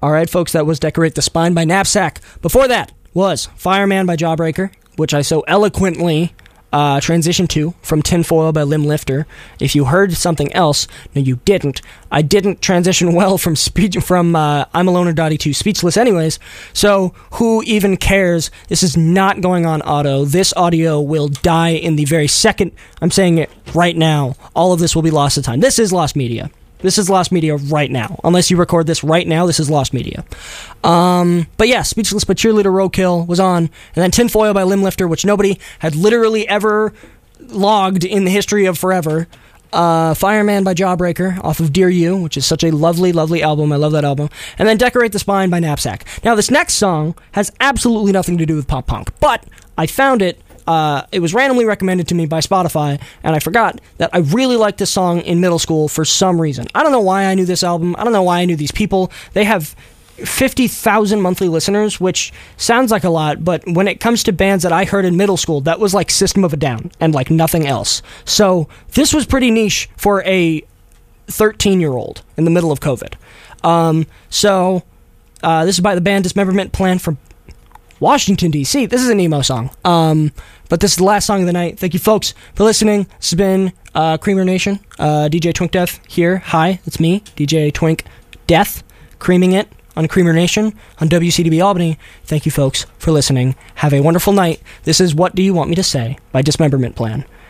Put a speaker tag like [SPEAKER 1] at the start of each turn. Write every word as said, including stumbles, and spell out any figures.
[SPEAKER 1] All right, folks, that was Decorate the Spine by Knapsack. Before that was Fireman by Jawbreaker, which I so eloquently uh, transitioned to from Tinfoil by Limb Lifter. If you heard something else, no, you didn't. I didn't transition well from speech from uh, I'm a Loner Dottie to Speechless anyways, so who even cares? This is not going on auto. This audio will die in the very second. I'm saying it right now. All of this will be lost to time. This is lost media. This is lost media right now. Unless you record this right now, this is lost media. Um, but yeah, Speechless by Cheerleader Roadkill was on. And then Tinfoil by Limb Lifter, which nobody had literally ever logged in the history of forever. Uh, Fireman by Jawbreaker off of Dear You, which is such a lovely, lovely album. I love that album. And then Decorate the Spine by Knapsack. Now, this next song has absolutely nothing to do with pop punk, but I found it. Uh, it was randomly recommended to me by Spotify, and I forgot that I really liked this song in middle school for some reason. I don't know why I knew this album. I don't know why I knew these people. They have fifty thousand monthly listeners, which sounds like a lot, but when it comes to bands that I heard in middle school, that was like System of a Down and like nothing else. So this was pretty niche for a thirteen-year-old in the middle of COVID. Um, so uh, this is by the band Dismemberment Plan from Washington, D C This is an emo song. Um, but this is the last song of the night. Thank you, folks, for listening. This has been uh, Creamer Nation. Uh, D J Twink Death here. Hi, it's me, D J Twink Death, creaming it on Creamer Nation on W C D B Albany. Thank you, folks, for listening. Have a wonderful night. This is What Do You Want Me to Say by Dismemberment Plan.